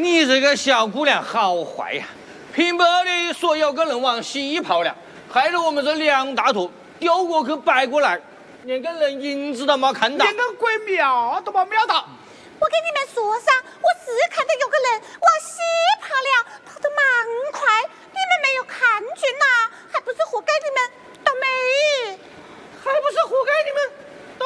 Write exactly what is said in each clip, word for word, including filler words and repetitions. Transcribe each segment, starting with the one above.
你这个小姑娘好坏呀！平白的说要跟人往西跑了，害得我们这两大坨丢过去摆过来，连个人影子都没看到， 连个鬼瞄都没瞄到。 我跟你们说噻，我是看到有个人往西跑了，跑得蛮快，你们没有看见呐，还不是活该你们倒霉， 还不是活该你们倒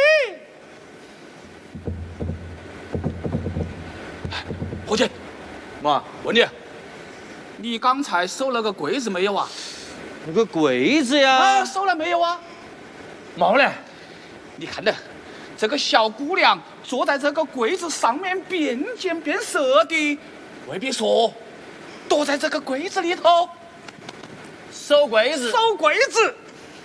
霉。 伙计， 妈， 问你，你刚才收了个柜子没有啊？ 那个柜子呀， 啊，收了没有啊？ 冇嘞。 你看的，这个小姑娘坐在这个柜子上面边见边射的，未必说躲在这个柜子里头收柜子， 收柜子。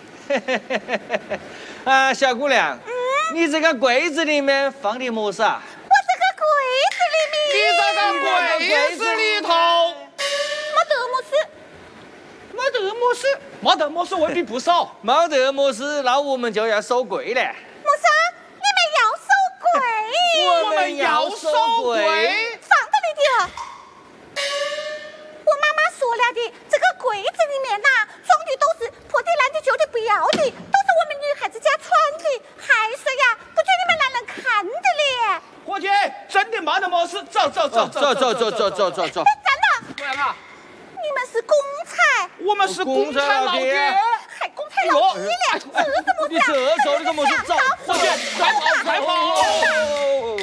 啊，小姑娘，嗯，你这个柜子里面放的么事啊？ 我这个柜子里面， 你这个柜子里头没得么事， 没得么事，没得么事，未必不收。 没得么事，那我们就要收柜了。 么事？你们要收柜？ 我们要收柜， 放到里头。我妈妈说了的，这个柜子里面呐、啊，装的都是破的、烂的、旧的、不要的，都是我们女孩子家穿的，还说呀，不准你们男人看的嘞。 伙计，真的没得么事，走走走走走走走走走走。 站了， 对啊， 你们是公差， 我们是公差老爹， 还公差老爹嘞，这怎么你这手你怎么是走？ 伙计，快跑快跑！